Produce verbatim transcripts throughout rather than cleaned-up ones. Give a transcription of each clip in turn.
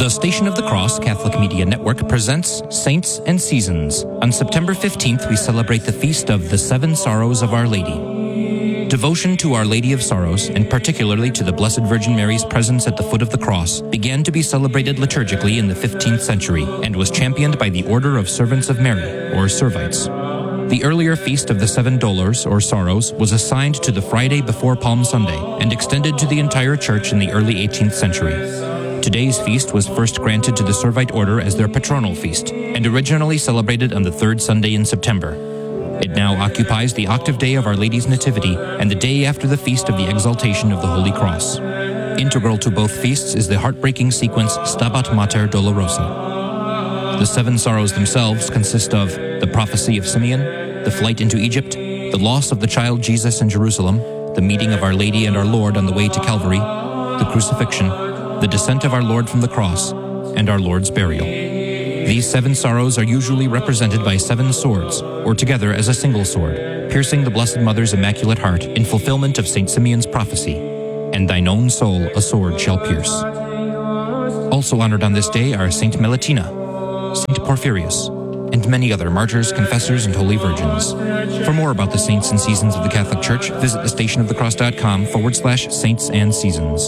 The Station of the Cross Catholic Media Network presents Saints and Seasons. On September fifteenth, we celebrate the feast of the Seven Sorrows of Our Lady. Devotion to Our Lady of Sorrows, and particularly to the Blessed Virgin Mary's presence at the foot of the cross, began to be celebrated liturgically in the fifteenth century and was championed by the Order of Servants of Mary, or Servites. The earlier Feast of the Seven Dolors, or Sorrows, was assigned to the Friday before Palm Sunday and extended to the entire Church in the early eighteenth century. Today's feast was first granted to the Servite Order as their patronal feast, and originally celebrated on the third Sunday in September. It now occupies the octave day of Our Lady's Nativity and the day after the Feast of the Exaltation of the Holy Cross. Integral to both feasts is the heartbreaking sequence Stabat Mater Dolorosa. The seven sorrows themselves consist of the prophecy of Simeon, the flight into Egypt, the loss of the child Jesus in Jerusalem, the meeting of Our Lady and our Lord on the way to Calvary, the crucifixion, the descent of our Lord from the cross, and our Lord's burial. These seven sorrows are usually represented by seven swords, or together as a single sword, piercing the Blessed Mother's Immaculate Heart in fulfillment of Saint Simeon's prophecy, and thine own soul a sword shall pierce. Also honored on this day are Saint Melittina, Saint Porphyrius, and many other martyrs, confessors, and holy virgins. For more about the saints and seasons of the Catholic Church, visit thestationofthecross.com forward slash saints and seasons.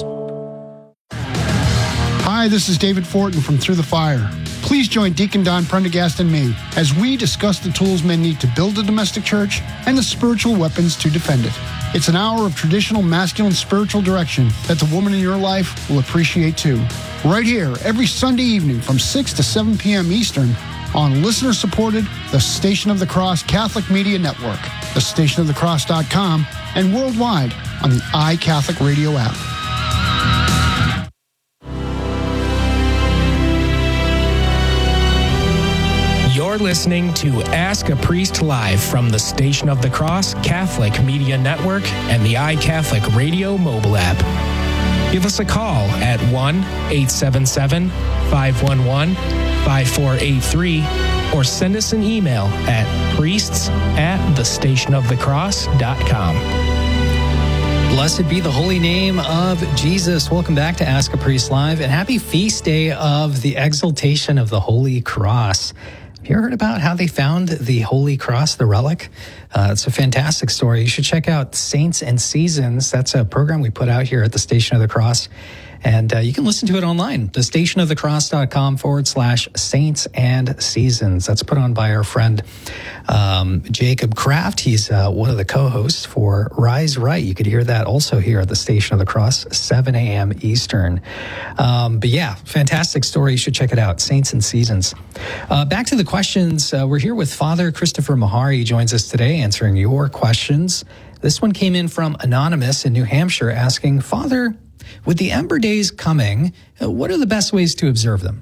Hi, this is David Fortin from Through the Fire. Please join Deacon Don Prendergast and me as we discuss the tools men need to build a domestic church and the spiritual weapons to defend it. It's an hour of traditional masculine spiritual direction that the woman in your life will appreciate too. Right here, every Sunday evening from six to seven p.m. Eastern on listener-supported The Station of the Cross Catholic Media Network, the station of the cross dot com, and worldwide on the iCatholic Radio app. You're listening to Ask a Priest Live from the Station of the Cross Catholic Media Network and the iCatholic Radio mobile app. Give us a call at one eight seven seven, five one one, five four eight three or send us an email at priests at the station of the cross dot com. Blessed be the holy name of Jesus. Welcome back to Ask a Priest Live, and happy feast day of the Exaltation of the Holy Cross. Have you heard about how they found the Holy Cross, the relic? Uh, it's a fantastic story. You should check out Saints and Seasons. That's a program we put out here at the Station of the Cross. And uh, you can listen to it online, the station of the cross dot com forward slash saints and seasons. That's put on by our friend um, Jacob Kraft. He's uh, one of the co-hosts for Rise Right. You could hear that also here at the Station of the Cross, seven a.m. Eastern. Um, but yeah, fantastic story. You should check it out, Saints and Seasons. Uh, back to the questions. Uh, we're here with Father Christopher Mahar. He joins us today answering your questions. This one came in from Anonymous in New Hampshire asking, Father, with the Ember Days coming, what are the best ways to observe them?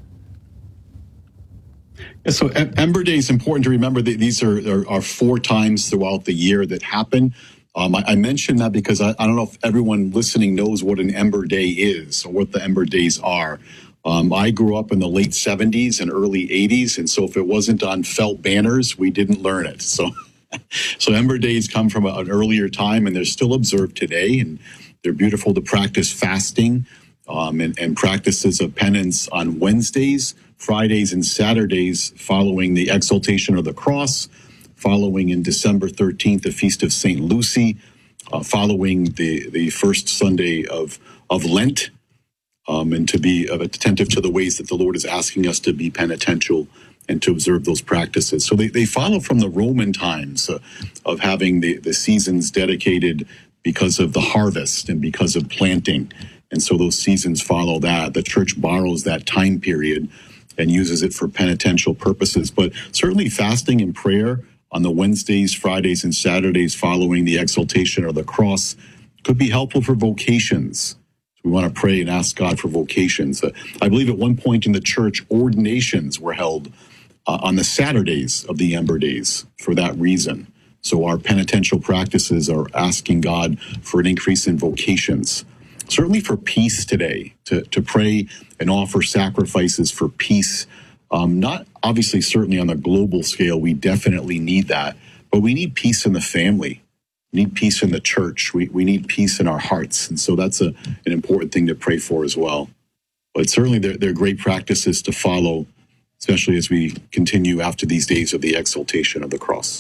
Yeah, so Ember Day is important to remember that these are, are, are four times throughout the year that happen. Um, I, I mentioned that because I, I don't know if everyone listening knows what an Ember Day is or what the Ember Days are. Um, I grew up in the late seventies and early eighties, and so if it wasn't on felt banners, we didn't learn it. So, so Ember Days come from a, an earlier time, and they're still observed today, and they're beautiful to practice fasting um, and, and practices of penance on Wednesdays, Fridays, and Saturdays following the Exaltation of the Cross, following in December thirteenth, the Feast of Saint Lucy, uh, following the, the first Sunday of, of Lent, um, and to be attentive to the ways that the Lord is asking us to be penitential and to observe those practices. So they, they follow from the Roman times uh, of having the, the seasons dedicated because of the harvest and because of planting. And so those seasons follow that. The church borrows that time period and uses it for penitential purposes. But certainly fasting and prayer on the Wednesdays, Fridays, and Saturdays following the Exaltation of the Cross could be helpful for vocations. So we want to pray and ask God for vocations. Uh, I believe at one point in the church, ordinations were held uh, on the Saturdays of the Ember Days for that reason. So our penitential practices are asking God for an increase in vocations. Certainly for peace today, to, to pray and offer sacrifices for peace. Um, not obviously, certainly on the global scale, we definitely need that. But we need peace in the family. We need peace in the church. We, we need peace in our hearts. And so that's a, an important thing to pray for as well. but certainly they're, they're great practices to follow, especially as we continue after these days of the exaltation of the cross.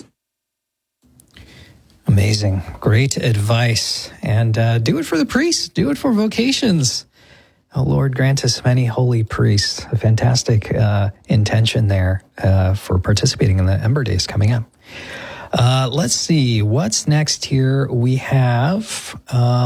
Amazing. Great advice. And uh, do it for the priests. Do it for vocations. Oh, Lord, grant us many holy priests. A fantastic uh, intention there uh, for participating in the Ember Days coming up. Uh, let's see. What's next here? We have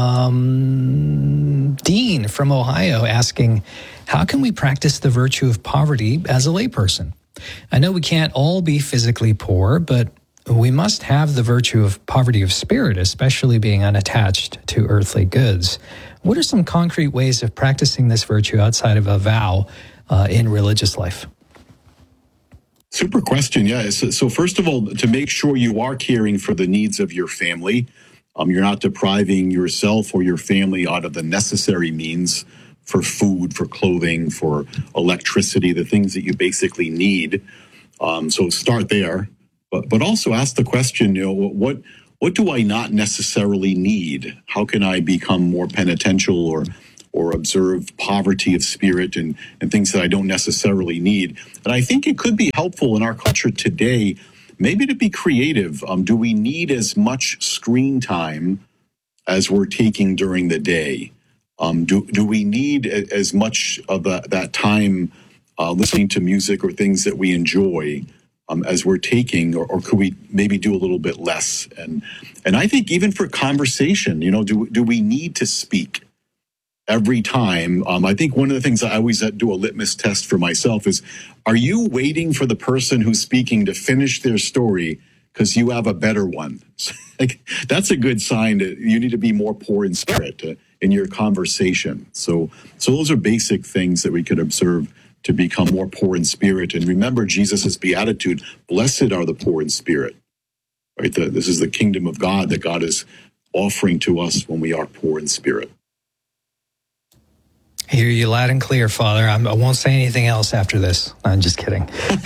um, Dean from Ohio asking, how can we practice the virtue of poverty as a layperson? I know we can't all be physically poor, but we must have the virtue of poverty of spirit, especially being unattached to earthly goods. What are some concrete ways of practicing this virtue outside of a vow uh, in religious life? Super question, yeah. So, so first of all, to make sure you are caring for the needs of your family, um, you're not depriving yourself or your family out of the necessary means for food, for clothing, for electricity, the things that you basically need. Um, so start there. But but also ask the question, you know, what what do I not necessarily need? How can I become more penitential or or observe poverty of spirit and, and things that I don't necessarily need? And I think it could be helpful in our culture today, maybe to be creative. Um, do we need as much screen time as we're taking during the day? Um, do do we need as much of the, that time uh, listening to music or things that we enjoy Um, as we're taking, or, or could we maybe do a little bit less? And and I think even for conversation, you know, do do we need to speak every time? Um, I think one of the things I always do a litmus test for myself is, are you waiting for the person who's speaking to finish their story because you have a better one? Like, that's a good sign that you need to be more poor in spirit uh, in your conversation. So so those are basic things that we could observe to become more poor in spirit. And remember Jesus' beatitude, blessed are the poor in spirit, right? The, this is the kingdom of God that God is offering to us when we are poor in spirit. I hear you loud and clear, Father. I'm, I won't say anything else after this. I'm just kidding.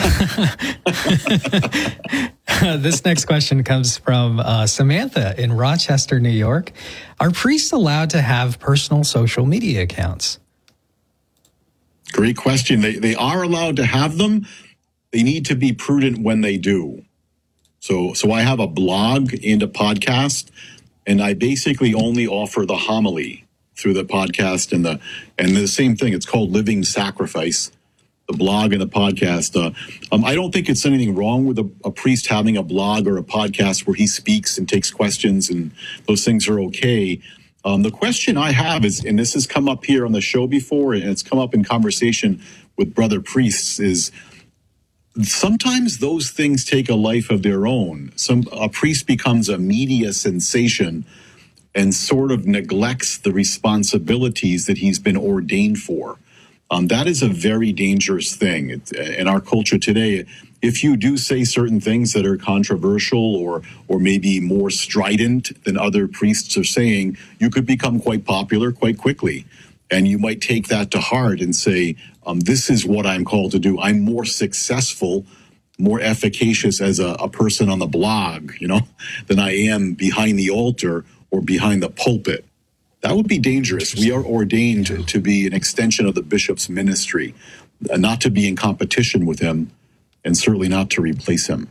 This next question comes from uh, Samantha in Rochester, New York. Are priests allowed to have personal social media accounts? Great question. They they are allowed to have them. They need to be prudent when they do. So so I have a blog and a podcast, and I basically only offer the homily through the podcast and the and the same thing. It's called Living Sacrifice, the blog and the podcast. Uh, um, I don't think it's anything wrong with a, a priest having a blog or a podcast where he speaks and takes questions, and those things are okay. Um, the question I have is, and this has come up here on the show before, and it's come up in conversation with brother priests, is sometimes those things take a life of their own. Some a priest becomes a media sensation and sort of neglects the responsibilities that he's been ordained for. Um, that is a very dangerous thing. It, in our culture today, if you do say certain things that are controversial or or maybe more strident than other priests are saying, you could become quite popular quite quickly. And you might take that to heart and say, um, this is what I'm called to do. I'm more successful, more efficacious as a, a person on the blog, you know, than I am behind the altar or behind the pulpit. That would be dangerous. We are ordained to, to be an extension of the bishop's ministry, uh, not to be in competition with him, and certainly not to replace him.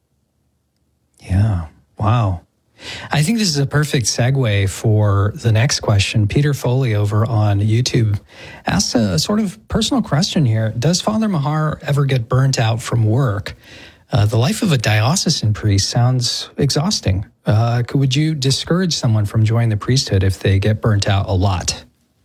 Yeah. Wow. I think this is a perfect segue for the next question. Peter Foley over on YouTube asks a, a sort of personal question here. Does Father Mahar ever get burnt out from work? Uh, the life of a diocesan priest sounds exhausting. Uh, could, would you discourage someone from joining the priesthood if they get burnt out a lot?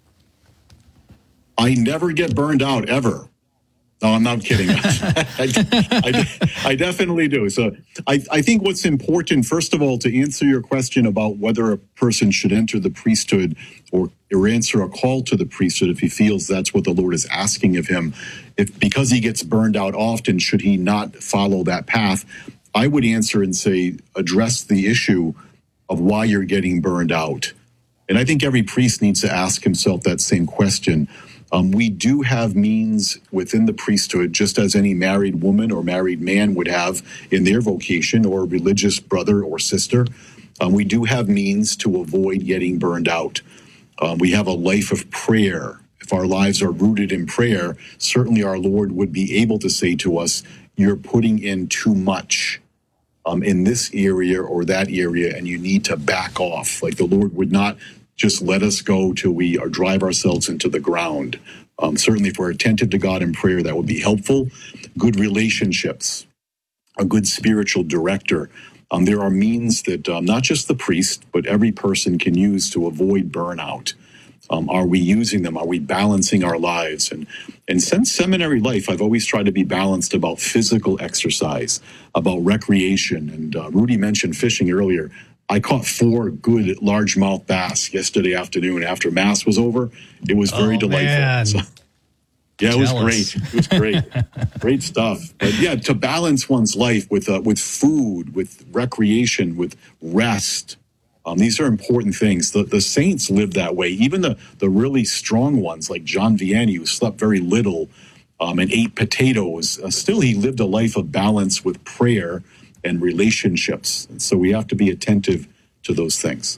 I never get burned out, ever. No, I'm not kidding. I, I, I definitely do. So I, I think what's important, first of all, to answer your question about whether a person should enter the priesthood or, or answer a call to the priesthood if he feels that's what the Lord is asking of him, if because he gets burned out often, should he not follow that path? I would answer and say, address the issue of why you're getting burned out. And I think every priest needs to ask himself that same question. Um, we do have means within the priesthood, just as any married woman or married man would have in their vocation, or a religious brother or sister. Um, we do have means to avoid getting burned out. Um, we have a life of prayer if our lives are rooted in prayer, certainly our Lord would be able to say to us, you're putting in too much um, in this area or that area, and you need to back off. Like the Lord would not just let us go till we are drive ourselves into the ground. Um, certainly if we're attentive to God in prayer, that would be helpful. Good relationships, a good spiritual director. Um, there are means that um, not just the priest, but every person can use to avoid burnout. Um, are we using them? Are we balancing our lives? And and since seminary life, I've always tried to be balanced about physical exercise, about recreation. And uh, Rudy mentioned fishing earlier. I caught four good largemouth bass yesterday afternoon after Mass was over. It was very oh, delightful. So, yeah, it Jealous. was great. It was great. Great stuff. But yeah, to balance one's life with uh, with food, with recreation, with rest. Um, these are important things. The, the saints lived that way. Even the, the really strong ones like John Vianney, who slept very little um, and ate potatoes, uh, still he lived a life of balance with prayer and relationships. And so we have to be attentive to those things.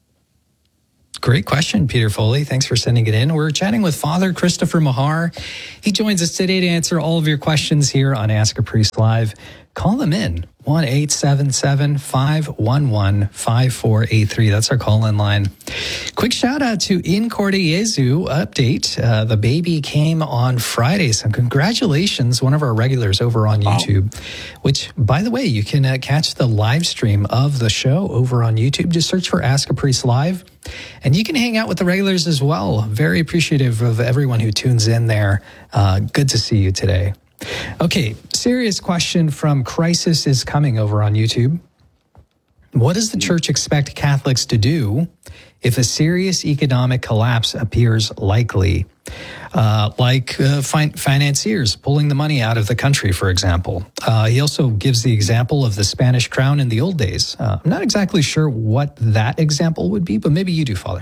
Great question, Peter Foley. Thanks for sending it in. We're chatting with Father Christopher Mahar. He joins us today to answer all of your questions here on Ask a Priest Live. Call them in, one eight seven seven, five one one, five four eight three. That's our call-in line. Quick shout-out to In Corde Jesu update. Uh, the baby came on Friday, so congratulations, one of our regulars over on YouTube, wow. Which, by the way, you can uh, catch the live stream of the show over on YouTube. Just search for Ask a Priest Live, and you can hang out with the regulars as well. Very appreciative of everyone who tunes in there. Uh, good to see you today. Okay, serious question from Crisis is Coming over on YouTube. What does the church expect Catholics to do if a serious economic collapse appears likely? Uh, like uh, fin- financiers pulling the money out of the country, for example. Uh, he also gives the example of the Spanish crown in the old days. Uh, I'm not exactly sure what that example would be, but maybe you do, Father.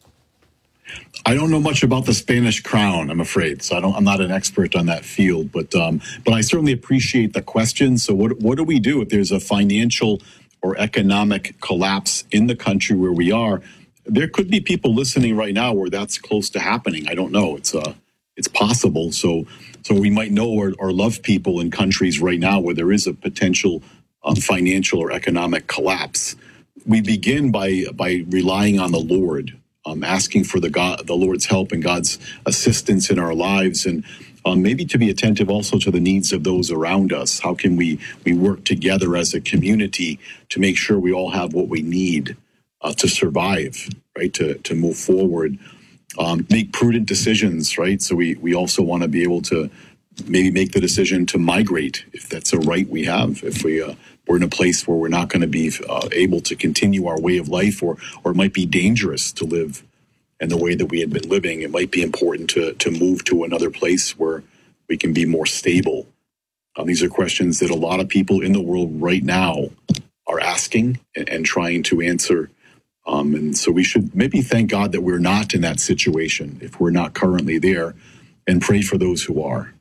I don't know much about the Spanish crown, I'm afraid. So I don't, I'm not an expert on that field, but um, but I certainly appreciate the question. So what what do we do if there's a financial or economic collapse in the country where we are? There could be people listening right now where that's close to happening. I don't know. It's uh, it's possible. So so we might know or, or love people in countries right now where there is a potential um, financial or economic collapse. We begin by by relying on the Lord. Um, asking for the God, the Lord's help and God's assistance in our lives, and um, maybe to be attentive also to the needs of those around us. How can we we work together as a community to make sure we all have what we need uh, to survive, right? To to move forward, um, make prudent decisions, right? So we we also want to be able to maybe make the decision to migrate if that's a right we have. If we uh, we're in a place where we're not going to be uh, able to continue our way of life, or or it might be dangerous to live in the way that we had been living, it might be important to to move to another place where we can be more stable. Um, these are questions that a lot of people in the world right now are asking and, and trying to answer. Um, and so we should maybe thank God that we're not in that situation if we're not currently there, and pray for those who are.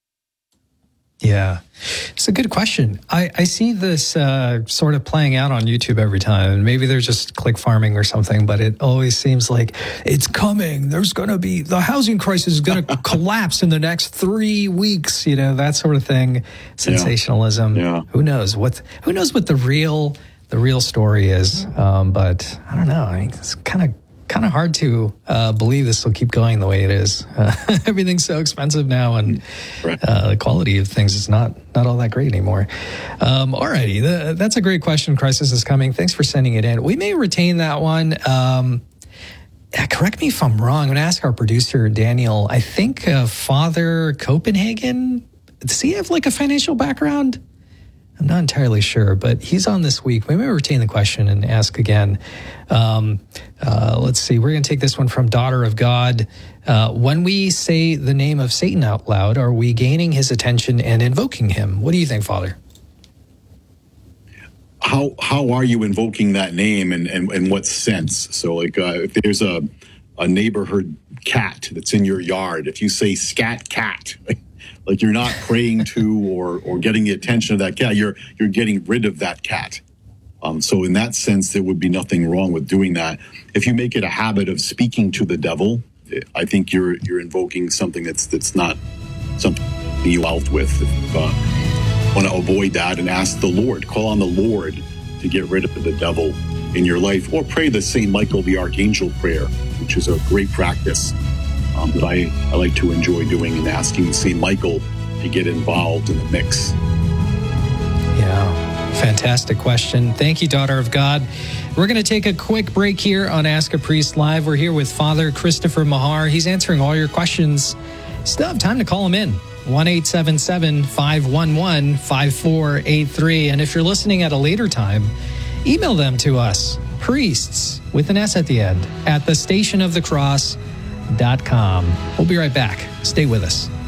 Yeah, it's a good question. I, I see this uh, sort of playing out on YouTube every time. And maybe they're just click farming or something, but it always seems like it's coming. There's going to be, the housing crisis is going to collapse in the next three weeks, you know, that sort of thing. Sensationalism. Yeah. Yeah. Who knows what, who knows what the real, the real story is. Um, but I don't know. I mean, it's kind of, kind of hard to uh, believe this will keep going the way it is. Uh, everything's so expensive now, and uh, the quality of things is not not all that great anymore. Um, all righty, the, that's a great question. Crisis is Coming. Thanks for sending it in. We may retain that one. Um, correct me if I'm wrong. I'm going to ask our producer, Daniel. I think uh, Father Copenhagen, does he have like a financial background? I'm not entirely sure, but he's on this week. We may retain the question and ask again. Um, uh, let's see. We're going to take this one from Daughter of God. Uh, when we say the name of Satan out loud, are we gaining his attention and invoking him? What do you think, Father? How how are you invoking that name, and in and, and what sense? So, like, uh, if there's a, a neighborhood cat that's in your yard, if you say "scat cat," like you're not praying to or or getting the attention of that cat. You're you're getting rid of that cat. Um, so in that sense, there would be nothing wrong with doing that. If you make it a habit of speaking to the devil I think you're you're invoking something that's that's not something you out with. If, uh, want to avoid that and ask the Lord, call on the Lord to get rid of the devil in your life, or pray the Saint Michael the Archangel prayer, which is a great practice um, that I, I like to enjoy doing, and asking Saint Michael to get involved in the mix. Yeah, fantastic question. Thank you, Daughter of God. We're going to take a quick break here on Ask a Priest Live. We're here with Father Christopher Mahar. He's answering all your questions. Still have time to call him in. one eight seven seven, five one one, five four eight three. And if you're listening at a later time, email them to us, priests, with an S at the end, at the station of the cross dot com. We'll be right back. Stay with us.